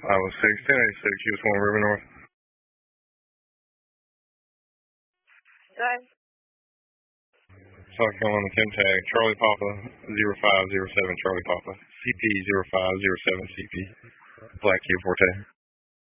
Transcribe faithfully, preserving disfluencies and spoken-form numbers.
Iowa six, ten eighty-six, U S one River North. Go ahead. South Carolina ten tag, Charlie Papa, zero five zero seven Charlie Papa, C P zero five zero seven C P, Black Q Forte.